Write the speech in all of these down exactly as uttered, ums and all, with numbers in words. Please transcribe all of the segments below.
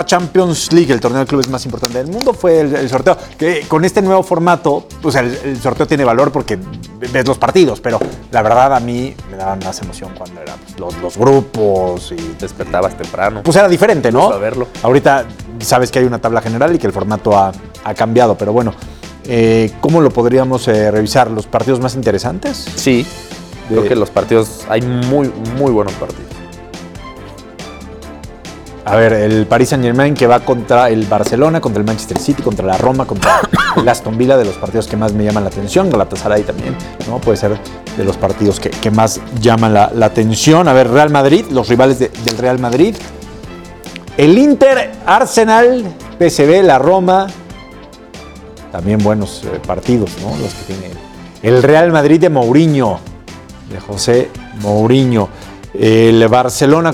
Champions League, el torneo de clubes más importante del mundo, fue el, el sorteo. Que con este nuevo formato, pues el, el sorteo tiene valor porque ves los partidos, pero la verdad a mí me daba más emoción cuando eran pues, los, los grupos y despertabas temprano. Pues era diferente, ¿no? A verlo. Ahorita sabes que hay una tabla general y que el formato ha, ha cambiado, pero bueno, eh, ¿cómo lo podríamos eh, revisar? ¿Los partidos más interesantes? Sí, de... creo que los partidos, hay muy, muy buenos partidos. A ver, el Paris Saint-Germain que va contra el Barcelona, contra el Manchester City, contra la Roma, contra el Aston Villa, de los partidos que más me llaman la atención. Galatasaray también, ¿no? Puede ser de los partidos que, que más llaman la, la atención. A ver, Real Madrid, los rivales de, del Real Madrid. El Inter, Arsenal, P S V, la Roma. También buenos eh, partidos, ¿no? Los que tiene el Real Madrid de Mourinho, de José Mourinho. El Barcelona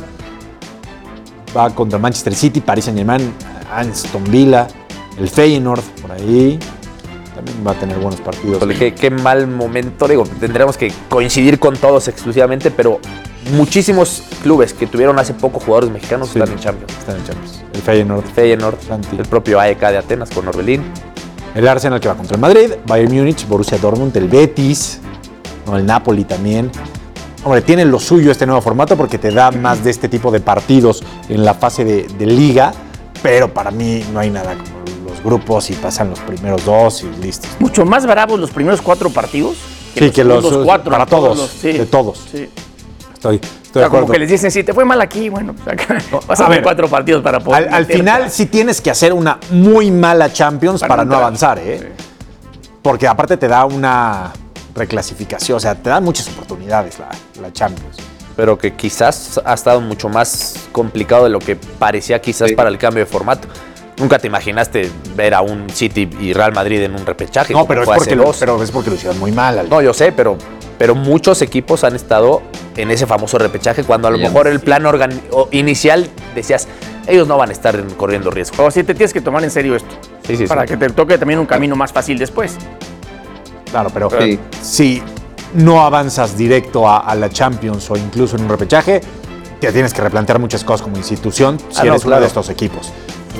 va contra Manchester City, Paris Saint-Germain, Aston Villa, el Feyenoord, por ahí. También va a tener buenos partidos. Qué, qué mal momento, digo, tendremos que coincidir con todos exclusivamente, pero muchísimos clubes que tuvieron hace poco jugadores mexicanos sí, están en Champions. Están en Champions. El Feyenoord. Feyenoord, Santi. El propio A E K de Atenas con Orbelín. El Arsenal que va contra el Madrid, Bayern Múnich, Borussia Dortmund, el Betis, ¿no? El Napoli también. Hombre, tiene lo suyo este nuevo formato porque te da más de este tipo de partidos en la fase de, de liga, pero para mí no hay nada como los grupos y pasan los primeros dos y listo. Mucho más bravos los primeros cuatro partidos que sí, los que los cuatro. Para todos, los, sí, de todos. Sí. Estoy, estoy o sea, de acuerdo. Como que les dicen, si te fue mal aquí, bueno, pues acá pasan ver, cuatro partidos para poder. Al, al final sí tienes que hacer una muy mala Champions para, para no avanzar, ¿eh? Sí. Porque aparte te da una reclasificación, o sea, te dan muchas oportunidades la, la Champions. Pero que quizás ha estado mucho más complicado de lo que parecía quizás sí. para el cambio de formato. Nunca te imaginaste ver a un City y Real Madrid en un repechaje. No, pero es, porque lo, pero es porque lo hicieron muy mal. Al... No, yo sé, pero, pero muchos equipos han estado en ese famoso repechaje cuando a lo sí, mejor sí. el plan organ- inicial decías, ellos no van a estar corriendo riesgo. O si te tienes que tomar en serio esto, sí, sí, para sí. que te toque también un camino más fácil después. Claro, pero sí. si no avanzas directo a, a la Champions o incluso en un repechaje, te tienes que replantear muchas cosas como institución si ah, eres no, claro. uno de estos equipos.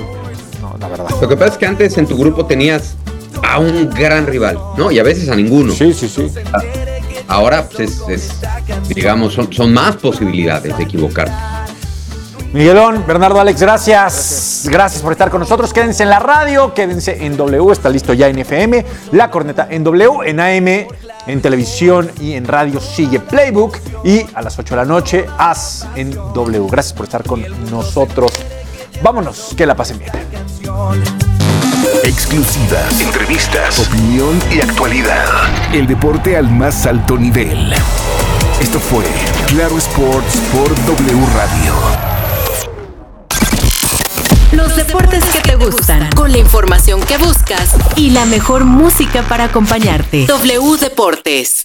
No, la verdad. Lo que pasa es que antes en tu grupo tenías a un gran rival, ¿no? Y a veces a ninguno. Sí, sí, sí. Ahora, pues, es, es digamos, son, son más posibilidades de equivocarte. Miguelón, Bernardo, Alex, gracias. Gracias por estar con nosotros. Quédense en la radio, quédense en W, está listo ya en F M, La Corneta en W, en A M, en televisión y en radio sigue Playbook y a las ocho de la noche, As en W. Gracias por estar con nosotros. Vámonos, que la pasen bien. Exclusivas, entrevistas, opinión y actualidad. El deporte al más alto nivel. Esto fue Claro Sports por W Radio. Los deportes que te gustan, con la información que buscas y la mejor música para acompañarte. W Deportes.